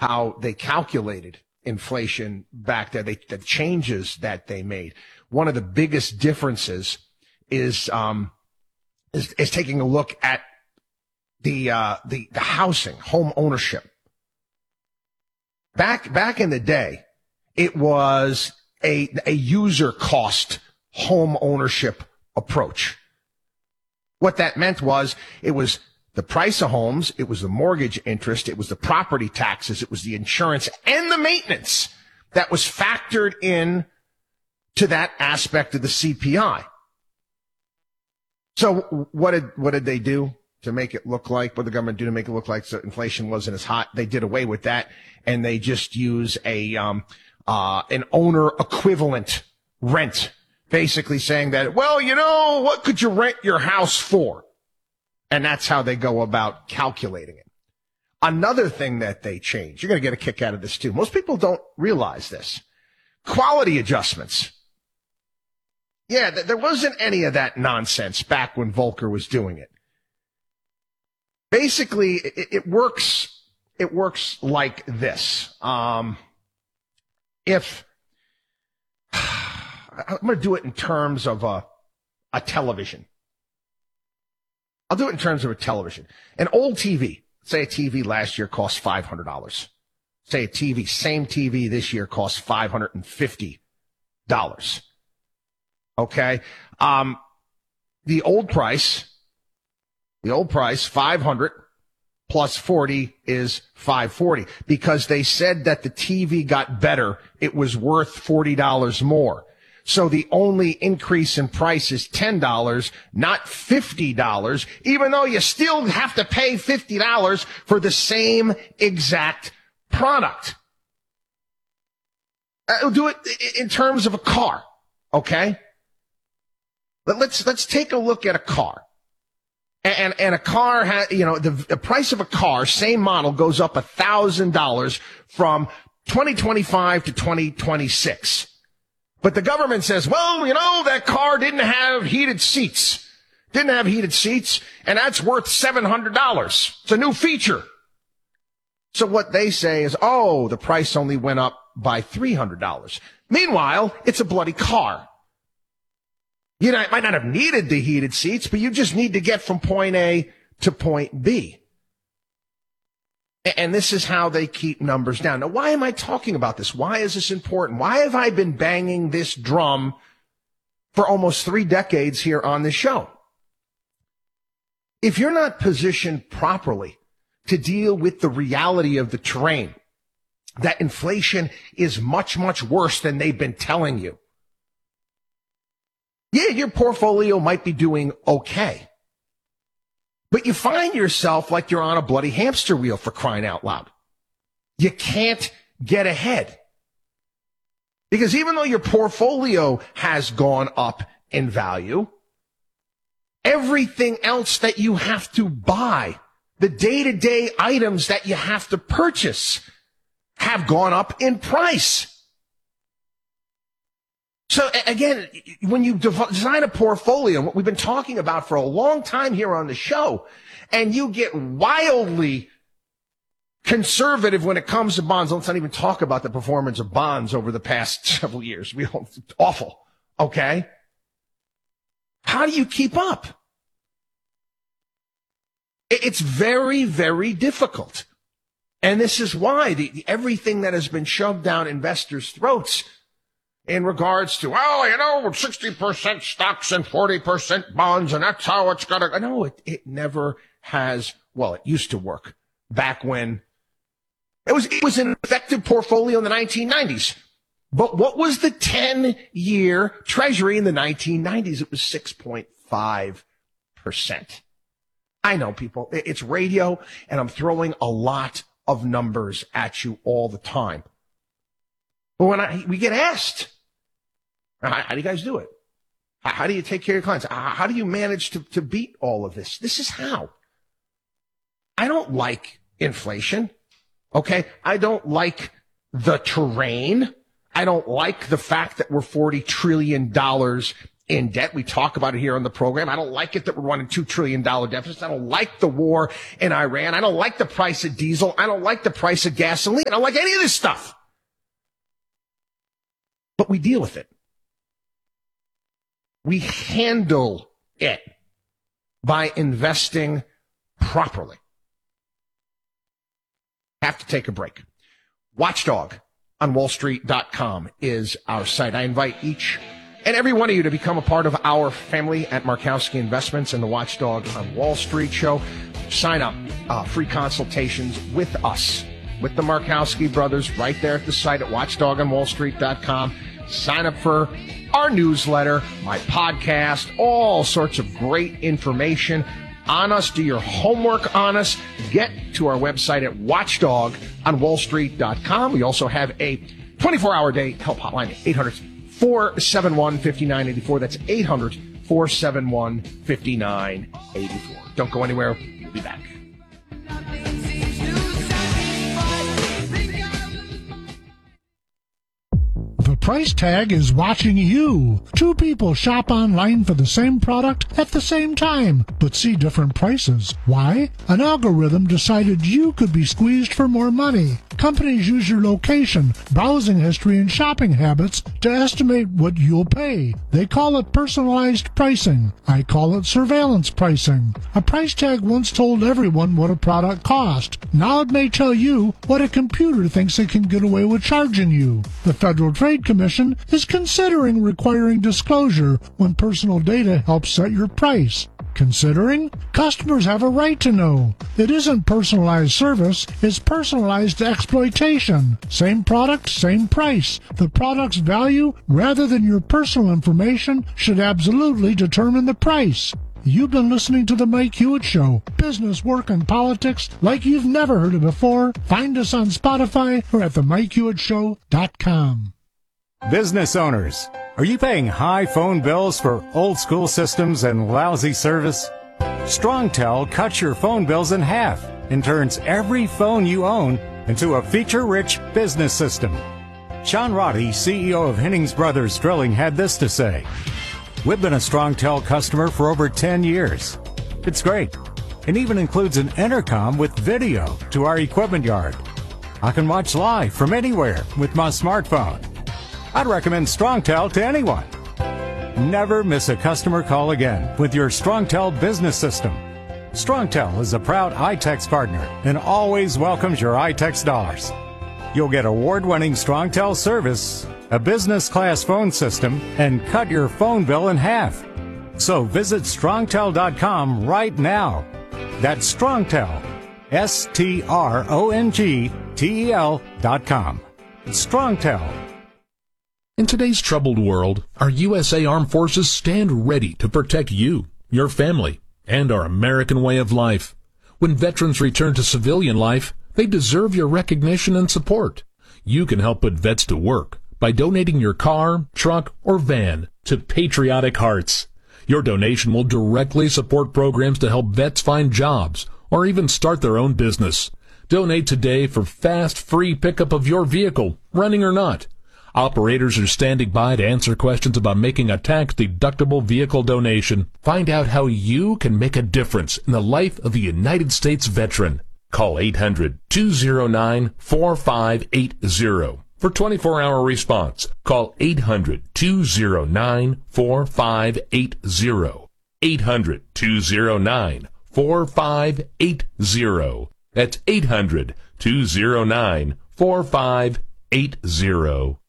how they calculated inflation back there, the changes that they made. One of the biggest differences is taking a look at the housing, home ownership. Back in the day, it was a user cost home ownership approach. What that meant was it was the price of homes, it was the mortgage interest, it was the property taxes, it was the insurance and the maintenance that was factored in to that aspect of the CPI. So what did they do to make it look like, what did the government do to make it look like so inflation wasn't as hot? They did away with that, and they just use an owner equivalent rent, basically saying that, well, what could you rent your house for? And that's how they go about calculating it. Another thing that they changed, you're going to get a kick out of this too. Most people don't realize this. Quality adjustments. Yeah, there wasn't any of that nonsense back when Volcker was doing it. Basically, it works like this. If I'm going to do it in terms of a television. I'll do it in terms of a television. An old TV, say a TV last year cost $500. Say a TV, same TV this year costs $550. Okay? The old price, 500 plus 40 is 540 because they said that the TV got better. It was worth $40 more. So the only increase in price is $10, not $50, even though you still have to pay $50 for the same exact product. We'll do it in terms of a car, okay? But let's take a look at a car. And a car has, the price of a car, same model, goes up $1,000 from 2025 to 2026. But the government says, well, that car didn't have heated seats. And that's worth $700. It's a new feature. So what they say is, the price only went up by $300. Meanwhile, it's a bloody car. It might not have needed the heated seats, but you just need to get from point A to point B. And this is how they keep numbers down. Now, why am I talking about this? Why is this important? Why have I been banging this drum for almost 3 decades here on this show? If you're not positioned properly to deal with the reality of the terrain, that inflation is much, much worse than they've been telling you. Yeah, your portfolio might be doing okay. But you find yourself like you're on a bloody hamster wheel, for crying out loud. You can't get ahead. Because even though your portfolio has gone up in value, everything else that you have to buy, the day-to-day items that you have to purchase, have gone up in price. So again, when you design a portfolio, what we've been talking about for a long time here on the show, and you get wildly conservative when it comes to bonds, let's not even talk about the performance of bonds over the past several years. It's awful. Okay. How do you keep up? It's very, very difficult. And this is why everything that has been shoved down investors' throats in regards to, 60% stocks and 40% bonds, and that's how it's got to. No, it never has. Well, it used to work back when it was an effective portfolio in the 1990s. But what was the 10-year Treasury in the 1990s? It was 6.5%. I know, people. It's radio, and I'm throwing a lot of numbers at you all the time. But when we get asked, how do you guys do it? How do you take care of your clients? How do you manage to beat all of this? This is how. I don't like inflation, okay? I don't like the terrain. I don't like the fact that we're $40 trillion in debt. We talk about it here on the program. I don't like it that we're running $2 trillion deficits. I don't like the war in Iran. I don't like the price of diesel. I don't like the price of gasoline. I don't like any of this stuff. But we deal with it. We handle it by investing properly. Have to take a break. Watchdog on wallstreet.com is our site. I invite each and every one of you to become a part of our family at Markowski Investments and the Watchdog on Wall Street show. Sign up, free consultations with us, with the Markowski brothers, right there at the site at watchdogonwallstreet.com. Sign up for our newsletter, my podcast, all sorts of great information on us. Do your homework on us. Get to our website at watchdogonwallstreet.com. We also have a 24-hour day help hotline at 800-471-5984. That's 800-471-5984. Don't go anywhere. We'll be back. The price tag is watching you. Two people shop online for the same product at the same time, but see different prices. Why? An algorithm decided you could be squeezed for more money. Companies use your location, browsing history, and shopping habits to estimate what you'll pay. They call it personalized pricing. I call it surveillance pricing. A price tag once told everyone what a product cost. Now it may tell you what a computer thinks it can get away with charging you. The Federal Trade Commission is considering requiring disclosure when personal data helps set your price. Considering? Customers have a right to know. It isn't personalized service, it's personalized exploitation. Same product, same price. The product's value, rather than your personal information, should absolutely determine the price. You've been listening to The Mike Hewitt Show. Business, work, and politics like you've never heard it before. Find us on Spotify or at themikehewittShow.com. Business owners, are you paying high phone bills for old-school systems and lousy service? StrongTel cuts your phone bills in half and turns every phone you own into a feature-rich business system. Sean Roddy, CEO of Hennings Brothers Drilling, had this to say: "We've been a StrongTel customer for over 10 years. It's great. It even includes an intercom with video to our equipment yard. I can watch live from anywhere with my smartphone. I'd recommend StrongTel to anyone. Never miss a customer call again with your StrongTel business system. StrongTel is a proud iTex partner and always welcomes your iTex dollars. You'll get award-winning StrongTel service, a business-class phone system, and cut your phone bill in half. So visit StrongTel.com right now. That's StrongTel, StrongTel.com. StrongTel. In today's troubled world, our USA Armed Forces stand ready to protect you, your family, and our American way of life. When veterans return to civilian life, they deserve your recognition and support. You can help put vets to work by donating your car, truck, or van to Patriotic Hearts. Your donation will directly support programs to help vets find jobs or even start their own business. Donate today for fast, free pickup of your vehicle, running or not. Operators are standing by to answer questions about making a tax-deductible vehicle donation. Find out how you can make a difference in the life of a United States veteran. Call 800-209-4580 for 24-hour response. Call 800-209-4580. 800-209-4580. That's 800-209-4580.